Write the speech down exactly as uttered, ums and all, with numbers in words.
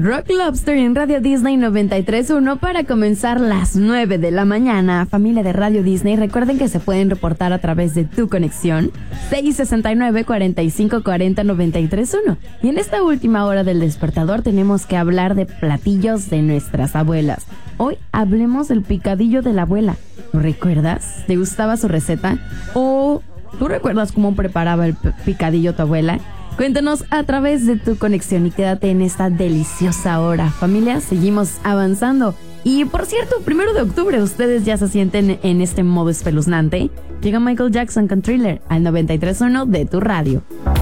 Rock Lobster en Radio Disney noventa y tres punto uno para comenzar las nueve de la mañana. Familia de Radio Disney, recuerden que se pueden reportar a través de tu conexión seis sesenta y nueve, cuarenta y cinco cuarenta, noventa y tres punto uno. Y en esta última hora del despertador tenemos que hablar de platillos de nuestras abuelas. Hoy hablemos del picadillo de la abuela. ¿Lo recuerdas? ¿Te gustaba su receta? ¿O tú recuerdas cómo preparaba el picadillo tu abuela? Cuéntanos a través de tu conexión y quédate en esta deliciosa hora. Familia, seguimos avanzando. Y por cierto, primero de octubre, ustedes ya se sienten en este modo espeluznante. Llega Michael Jackson con Thriller al noventa y tres punto uno de tu radio.